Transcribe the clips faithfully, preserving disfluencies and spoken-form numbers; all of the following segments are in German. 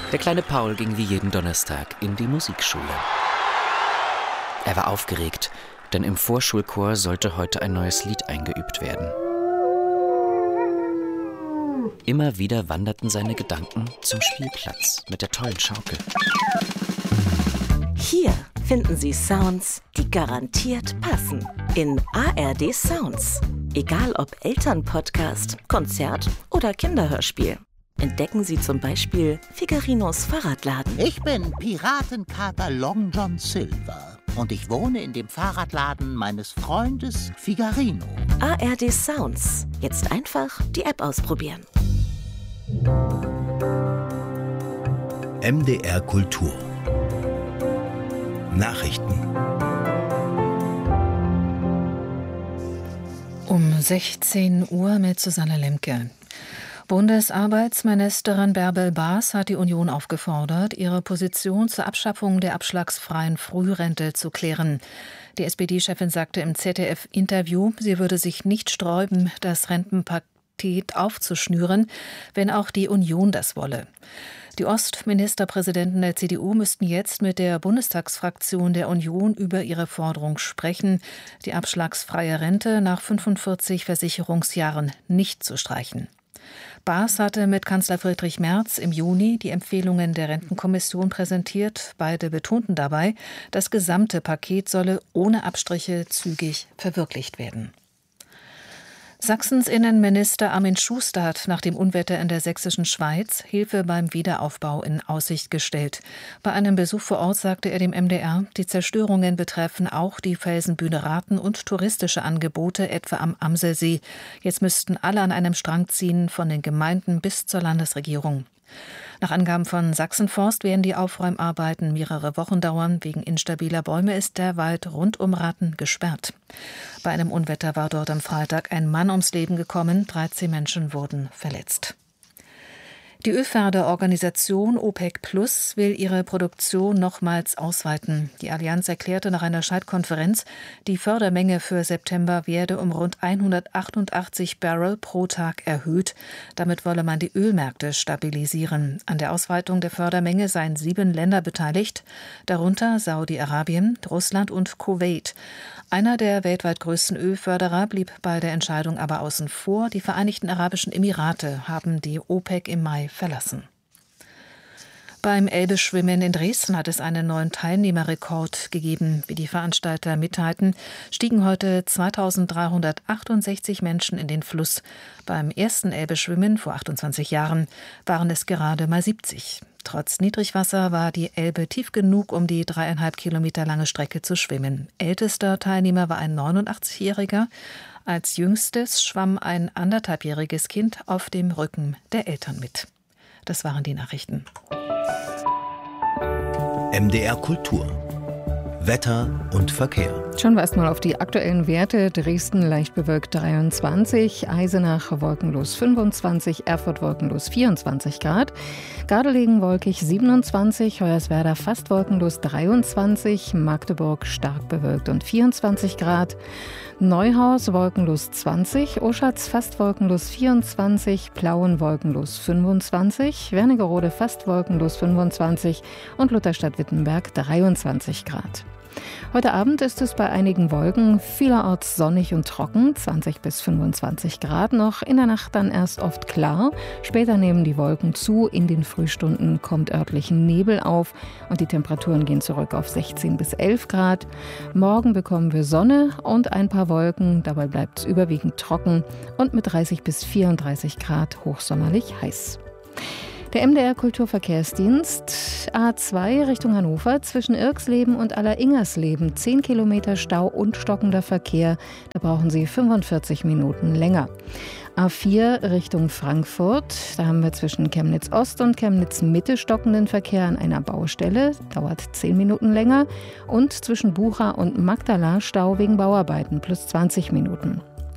Der kleine Paul ging wie jeden Donnerstag in die Musikschule. Er war aufgeregt, denn im Vorschulchor sollte heute ein neues Lied eingeübt werden. Immer wieder wanderten seine Gedanken zum Spielplatz mit der tollen Schaukel. Hier finden Sie Sounds, die garantiert passen. In A R D Sounds. Egal ob Elternpodcast, Konzert oder Kinderhörspiel. Entdecken Sie zum Beispiel Figarinos Fahrradladen. Ich bin Piratenkater Long John Silver und ich wohne in dem Fahrradladen meines Freundes Figarino. A R D Sounds. Jetzt einfach die App ausprobieren. M D R Kultur. Nachrichten. Um sechzehn Uhr mit Susanne Lemke. Bundesarbeitsministerin Bärbel Baas hat die Union aufgefordert, ihre Position zur Abschaffung der abschlagsfreien Frührente zu klären. Die S P D-Chefin sagte im Z D F-Interview, sie würde sich nicht sträuben, das Rentenpaket aufzuschnüren, wenn auch die Union das wolle. Die Ostministerpräsidenten der C D U müssten jetzt mit der Bundestagsfraktion der Union über ihre Forderung sprechen, die abschlagsfreie Rente nach fünfundvierzig Versicherungsjahren nicht zu streichen. Baas hatte mit Kanzler Friedrich Merz im Juni die Empfehlungen der Rentenkommission präsentiert. Beide betonten dabei, das gesamte Paket solle ohne Abstriche zügig verwirklicht werden. Sachsens Innenminister Armin Schuster hat nach dem Unwetter in der sächsischen Schweiz Hilfe beim Wiederaufbau in Aussicht gestellt. Bei einem Besuch vor Ort sagte er dem M D R, die Zerstörungen betreffen auch die Felsenbühne Raten und touristische Angebote, etwa am Amselsee. Jetzt müssten alle an einem Strang ziehen, von den Gemeinden bis zur Landesregierung. Nach Angaben von Sachsenforst werden die Aufräumarbeiten mehrere Wochen dauern. Wegen instabiler Bäume ist der Wald rund um Raten gesperrt. Bei einem Unwetter war dort am Freitag ein Mann ums Leben gekommen. dreizehn Menschen wurden verletzt. Die Ölförderorganisation OPEC Plus will ihre Produktion nochmals ausweiten. Die Allianz erklärte nach einer Schaltkonferenz, die Fördermenge für September werde um rund hundertachtundachtzig Barrel pro Tag erhöht. Damit wolle man die Ölmärkte stabilisieren. An der Ausweitung der Fördermenge seien sieben Länder beteiligt, darunter Saudi-Arabien, Russland und Kuwait. Einer der weltweit größten Ölförderer blieb bei der Entscheidung aber außen vor. Die Vereinigten Arabischen Emirate haben die OPEC im Mai verlassen. Beim Elbe-Schwimmen in Dresden hat es einen neuen Teilnehmerrekord gegeben. Wie die Veranstalter mitteilten, stiegen heute zweitausenddreihundertachtundsechzig Menschen in den Fluss. Beim ersten Elbe-Schwimmen vor achtundzwanzig Jahren waren es gerade mal siebzig. Trotz Niedrigwasser war die Elbe tief genug, um die dreieinhalb Kilometer lange Strecke zu schwimmen. Ältester Teilnehmer war ein neunundachtzigjähriger. Als jüngstes schwamm ein anderthalbjähriges Kind auf dem Rücken der Eltern mit. Das waren die Nachrichten. M D R Kultur. Wetter und Verkehr. Schauen wir erstmal auf die aktuellen Werte. Dresden leicht bewölkt dreiundzwanzig, Eisenach wolkenlos fünfundzwanzig, Erfurt wolkenlos vierundzwanzig Grad, Gardelegen wolkig siebenundzwanzig, Hoyerswerda fast wolkenlos dreiundzwanzig, Magdeburg stark bewölkt und vierundzwanzig Grad, Neuhaus wolkenlos zwanzig, Oschatz fast wolkenlos vierundzwanzig, Plauen wolkenlos fünfundzwanzig, Wernigerode fast wolkenlos fünfundzwanzig und Lutherstadt-Wittenberg dreiundzwanzig Grad. Heute Abend ist es bei einigen Wolken vielerorts sonnig und trocken, zwanzig bis fünfundzwanzig Grad noch. In der Nacht dann erst oft klar. Später nehmen die Wolken zu. In den Frühstunden kommt örtlich Nebel auf und die Temperaturen gehen zurück auf sechzehn bis elf Grad. Morgen bekommen wir Sonne und ein paar Wolken. Dabei bleibt es überwiegend trocken und mit dreißig bis vierunddreißig Grad hochsommerlich heiß. Der M D R Kulturverkehrsdienst A zwei Richtung Hannover zwischen Irxleben und Alleringersleben. zehn Kilometer Stau und stockender Verkehr. Da brauchen Sie fünfundvierzig Minuten länger. A vier Richtung Frankfurt. Da haben wir zwischen Chemnitz Ost und Chemnitz Mitte stockenden Verkehr an einer Baustelle. Dauert zehn Minuten länger. Und zwischen Bucha und Magdala Stau wegen Bauarbeiten plus zwanzig Minuten.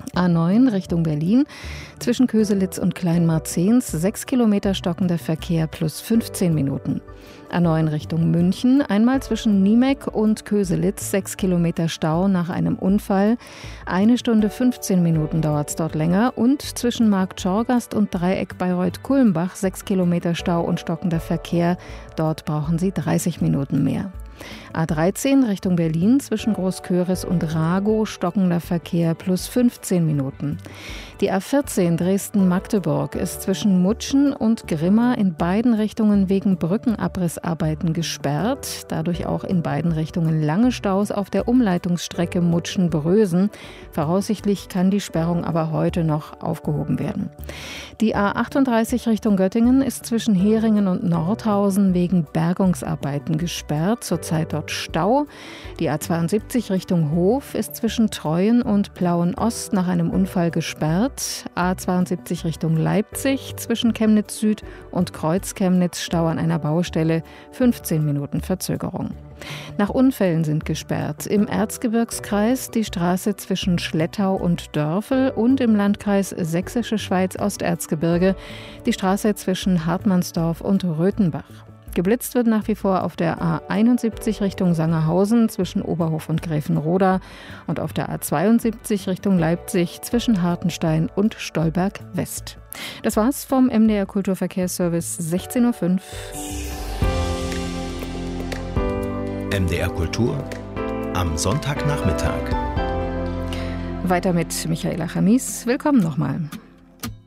A neun Richtung Berlin, zwischen Köselitz und Kleinmarzens, sechs Kilometer stockender Verkehr plus fünfzehn Minuten. A neun Richtung München, einmal zwischen Niemek und Köselitz, sechs Kilometer Stau nach einem Unfall. Eine Stunde fünfzehn Minuten dauert es dort länger. Und zwischen Marktschorgast und Dreieck Bayreuth-Kulmbach, sechs Kilometer Stau und stockender Verkehr. Dort brauchen Sie dreißig Minuten mehr. A dreizehn Richtung Berlin, zwischen Großköris und Ragow, stockender Verkehr plus fünfzehn Minuten. Die A vierzehn Dresden-Magdeburg ist zwischen Mutschen und Grimma in beiden Richtungen wegen Brückenabrissarbeiten gesperrt. Dadurch auch in beiden Richtungen lange Staus auf der Umleitungsstrecke Mutschen-Brösen. Voraussichtlich kann die Sperrung aber heute noch aufgehoben werden. Die A achtunddreißig Richtung Göttingen ist zwischen Heringen und Nordhausen wegen Bergungsarbeiten gesperrt. Zurzeit dort Stau. Die A zweiundsiebzig Richtung Hof ist zwischen Treuen und Plauen-Ost nach einem Unfall gesperrt. A zweiundsiebzig Richtung Leipzig zwischen Chemnitz Süd und Kreuz-Chemnitz Stau an einer Baustelle, fünfzehn Minuten Verzögerung. Nach Unfällen sind gesperrt im Erzgebirgskreis die Straße zwischen Schlettau und Dörfel und im Landkreis Sächsische Schweiz-Osterzgebirge die Straße zwischen Hartmannsdorf und Röthenbach. Geblitzt wird nach wie vor auf der A einundsiebzig Richtung Sangerhausen zwischen Oberhof und Gräfenroda und auf der A zweiundsiebzig Richtung Leipzig zwischen Hartenstein und Stolberg West. Das war's vom M D R Kulturverkehrsservice, sechzehn Uhr fünf. M D R Kultur am Sonntagnachmittag. Weiter mit Michaela Chamis. Willkommen nochmal.